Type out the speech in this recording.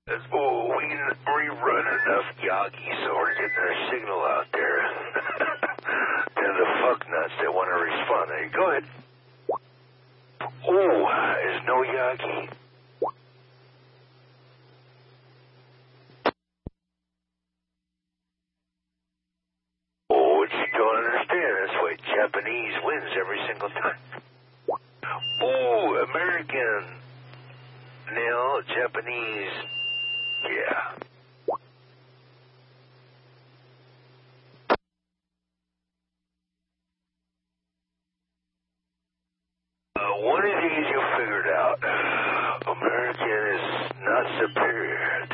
We rerun enough Yagi, so we're getting our signal out there. They're the fuck nuts that want to respond. Hey, go ahead. Oh, there's no Yagi. Oh, what you don't understand, that's why Japanese wins every single time. Oh, American. Nil, Japanese. Yeah. One of these you'll figure it out. American is not superior